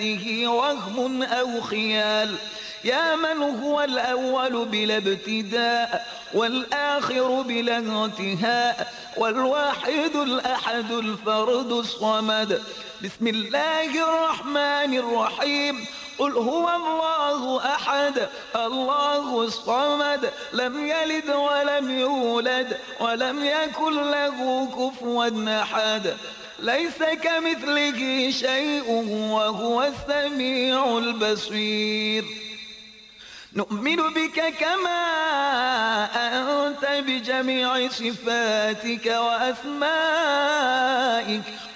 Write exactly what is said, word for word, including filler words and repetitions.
صفاته وهم أو خيال، يا من هو الأول بلا ابتداء والآخر بلا انتهاء والواحد الأحد الفرد الصمد. بسم الله الرحمن الرحيم. قل هو الله أحد الله الصمد لم يلد ولم يولد ولم يكن له كفوا أحد، ليس كمثله شيء وهو السميع البصير. نؤمن بك كما أنت بجميع صفاتك وأسمائك